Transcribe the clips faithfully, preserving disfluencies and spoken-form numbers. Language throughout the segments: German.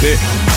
Nee.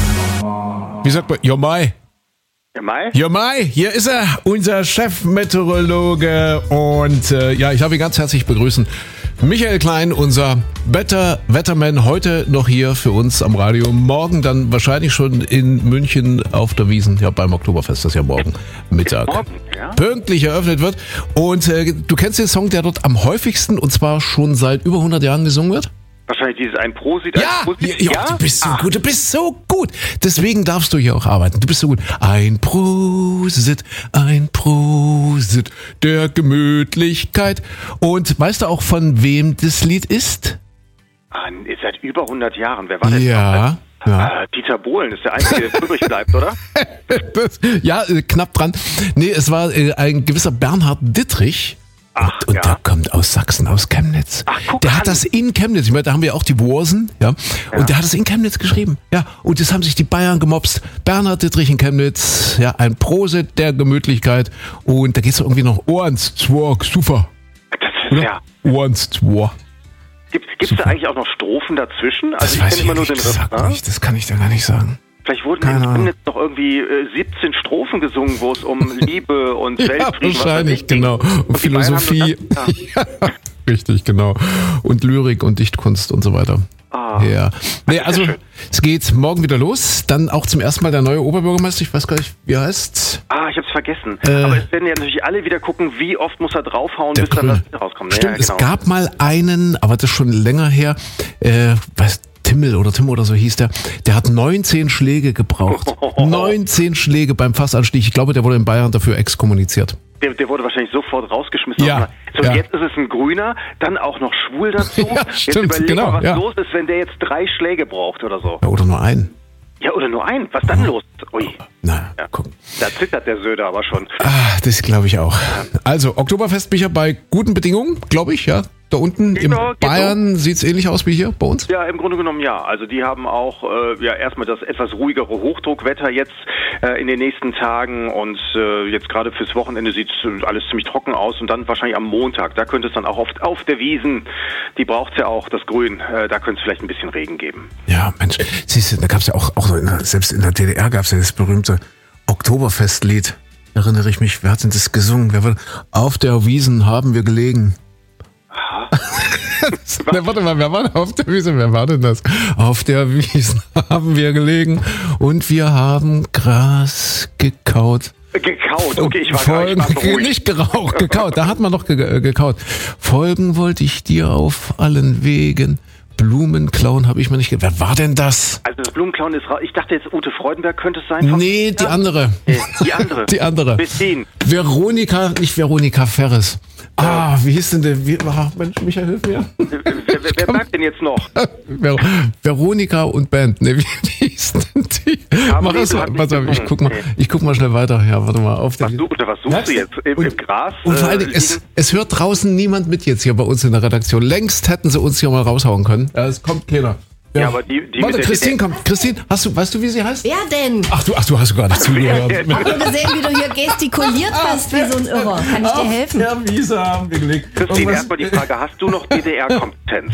Wie sagt man? Ja, Mai. Ja, Mai? Ja, Mai, hier ist er, unser Chefmeteorologe. Und äh, ja, ich darf ihn ganz herzlich begrüßen. Michael Klein, unser Wetter Wetterman, heute noch hier für uns am Radio. Morgen dann wahrscheinlich schon in München auf der Wiesn, ja beim Oktoberfest, das ja morgen Mittag Morgen, ja? pünktlich eröffnet wird. Und äh, du kennst den Song, der dort am häufigsten und zwar schon seit über hundert Jahren gesungen wird? Wahrscheinlich dieses ein Prosit, Ja, ein Prosit. ja, ja, du bist so gut, du bist so gut. Deswegen darfst du hier auch arbeiten. Du bist so gut. Ein Prosit, ein Prosit der Gemütlichkeit. Und weißt du auch, von wem das Lied ist? Ah, seit über hundert Jahren. Wer war denn Ja. das? Ja. Äh, Dieter Bohlen ist der Einzige, der übrig bleibt, oder? Das, ja, äh, knapp dran. Nee, es war äh, ein gewisser Bernhard Dittrich. Ach, Und, und ja. der kommt aus Sachsen, aus Chemnitz. Ach, guck der an. hat das in Chemnitz, ich meine, da haben wir auch die Worsen, ja? Ja. Und der hat es in Chemnitz geschrieben, ja. Und das haben sich die Bayern gemobst. Bernhard Dittrich in Chemnitz, ja, ein Prosit der Gemütlichkeit. Und da geht's doch irgendwie noch Ohrens, Zworg, super. Das ist ja. Ohrens, Zworg. Gibt es da eigentlich auch noch Strophen dazwischen? Das Also ich weiß kenne ich immer nur ehrlich den gesagt Refrain. nicht, das kann ich dir gar nicht sagen. Vielleicht wurden Keine in Ahnung. Chemnitz noch irgendwie äh, siebzehn Strophen gesungen, wo es um Liebe und Ja, Weltfrieden wahrscheinlich, was weiß ich, genau. ging. Und die Bayern haben Philosophie. nur das- ja. Ja, richtig, genau. Und Lyrik und Dichtkunst und so weiter. Ah. Ja. Nee, Ach, also sehr schön. es geht morgen wieder los. Dann auch zum ersten Mal der neue Oberbürgermeister. Ich weiß gar nicht, wie er heißt. Ah, ich hab's vergessen. Äh, Aber es werden ja natürlich alle wieder gucken, wie oft muss er draufhauen, Der bis dann Grüne. das rauskommt. Stimmt, ja, genau. es gab mal einen, aber das ist schon länger her, äh, weiß Timmel oder Tim oder so hieß der, der hat neunzehn Schläge gebraucht. neunzehn Schläge beim Fassanstieg. Ich glaube, der wurde in Bayern dafür exkommuniziert. Der, der wurde wahrscheinlich sofort rausgeschmissen. Ja, So, ja. jetzt ist es ein Grüner, dann auch noch schwul dazu. Ja, jetzt stimmt, überleg genau, mal, was ja. los ist, wenn der jetzt drei Schläge braucht oder so. Ja, oder nur einen. Ja, oder nur einen. Was dann los? Ui, Na, Ja. guck. da zittert der Söder aber schon. Ah, das glaube ich auch. Also, Oktoberfest, Micha, bei guten Bedingungen, glaube ich, ja. Da unten in Ja, geht Bayern sieht's ähnlich aus wie hier bei uns. Ja, im Grunde genommen ja. Also die haben auch äh, ja erstmal das etwas ruhigere Hochdruckwetter jetzt äh, in den nächsten Tagen und äh, jetzt gerade fürs Wochenende sieht alles ziemlich trocken aus und dann wahrscheinlich am Montag, da könnte es dann auch oft auf der Wiesn, die braucht's ja auch, das Grün, äh, da könnte es vielleicht ein bisschen Regen geben. Ja, Mensch, siehst du, da gab's ja auch, auch so in der, selbst in der D D R gab's ja das berühmte Oktoberfestlied. Erinnere ich mich, wer hat denn das gesungen? Wer war, auf der Wiesn haben wir gelegen. Aha. Ne, warte mal, wer war denn auf der Wiesn? Wer war denn das? Auf der Wiesn haben wir gelegen und wir haben Gras gekaut. Gekaut, okay, ich war, Folgen, gar nicht, ich war beruhigt. nicht geraucht, gekaut, da hat man noch ge äh, gekaut. Folgen wollte ich dir auf allen Wegen. Blumen klauen habe ich mir nicht ge Wer war denn das? Also das Blumenklauen ist raus. Ich dachte jetzt Ute Freudenberg könnte es sein. vom- Nee, die Ja. andere. Nee, die andere. Die andere. Bessin. Veronika, nicht Veronika Ferres. Ah, wie hieß denn der? Wie, ah, Mensch, Michael, hilf mir. Wer, wer, wer sagt denn jetzt noch? Ver Veronika und Band. Ne, wie, wie hieß denn die? Aber Mach nee, das du mal. hast nicht Pass auf, ich gesungen. guck mal, Nee. ich guck mal schnell weiter. Ja, warte mal. Auf der Was, du, oder was suchst Merkst du jetzt? Im, und, im Gras? Und vor allen äh, Dingen, es, liegen? es hört draußen niemand mit jetzt hier bei uns in der Redaktion. Längst hätten sie uns hier mal raushauen können. Ja, es kommt keiner. Ja, aber die- die Warte, mit der Christine D D R kommt. Christine, hast du, weißt du, wie sie heißt? Wer denn? Ach du, ach, du hast gar nicht zugehört. Ich habe nur gesehen, wie du hier gestikuliert hast, wie so ein Irrer. Kann ich dir helfen? Ja, Wiese haben wir gelegt. Christine, Irgendwas- erstmal die Frage, hast du noch D D R-Kompetenz?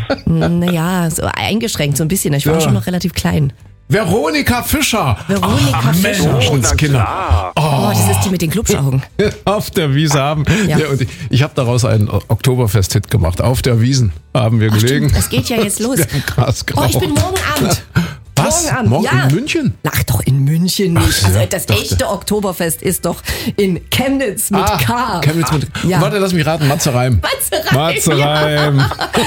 Naja, so eingeschränkt so ein bisschen. Ich war Ja. schon noch relativ klein. Veronika Fischer. Veronika Ach, Fischer. Menschenskinder. klar. Oh, das ist die mit den Klubschaugen. Auf der Wiese haben. Ja. Ja. und ich ich habe daraus einen Oktoberfest-Hit gemacht. Auf der Wiesen haben wir Ach, gelegen. stimmt, es geht ja jetzt los. Wir haben Gras Oh, ich geraucht. bin morgen Abend. Was? Morgen Abend, Morgen ja. in München? Ach doch, in München nicht. Ach, ja, also das dachte. echte Oktoberfest ist doch in Chemnitz mit Ah, K. Chemnitz mit, Ja. Warte, lass mich raten. Matze Reim. Matze Reim, Matze Reim.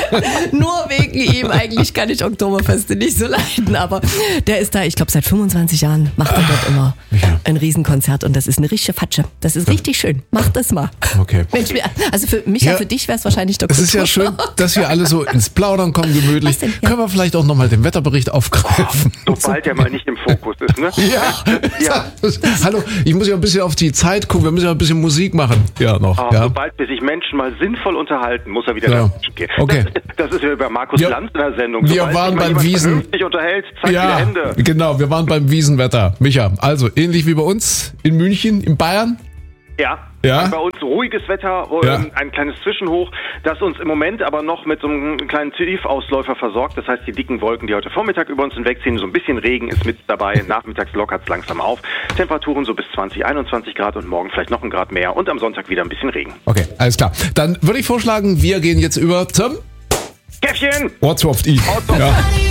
Nur wegen ihm. Eigentlich kann ich Oktoberfeste nicht so leiden, aber der ist da, ich glaube, seit fünfundzwanzig Jahren macht er dort immer Ja. ein Riesenkonzert und das ist eine richtige Fatsche. Das ist richtig schön. Mach das mal. Okay. Mensch, wir- also für mich, ja, Ja. für dich wäre es wahrscheinlich der Es ist ja Kultur. schön, dass wir alle so ins Plaudern kommen, gemütlich. Was denn? Ja. Können wir vielleicht auch nochmal den Wetterbericht aufgreifen? Sobald der mal nicht im Fokus ist, ne? Ja. Ja. Hallo, ich muss ja ein bisschen auf die Zeit gucken. Wir müssen ja ein bisschen Musik machen. Ja, noch. Aber ja. sobald wir sich Menschen mal sinnvoll unterhalten, muss er wieder Ja. dazwischen gehen. Okay. Das, das ist ja über Markus Wir- Lanz in der Sendung. wir Sobald waren sich mal beim jemand Wiesen. vernünftig unterhält, zeigt wieder Ja, Hände. genau. Wir waren beim Wiesenwetter. Micha, also ähnlich wie bei uns in München, in Bayern. Ja, Ja? bei uns ruhiges Wetter, Ja. ähm, ein kleines Zwischenhoch, das uns im Moment aber noch mit so einem kleinen Tiefausläufer versorgt. Das heißt, die dicken Wolken, die heute Vormittag über uns hinwegziehen, so ein bisschen Regen ist mit dabei. Nachmittags lockert es langsam auf. Temperaturen so bis zwanzig, einundzwanzig Grad und morgen vielleicht noch ein Grad mehr und am Sonntag wieder ein bisschen Regen. Okay, alles klar. Dann würde ich vorschlagen, wir gehen jetzt über zum Käffchen! Ortswurft I. Ortswurft. Ja.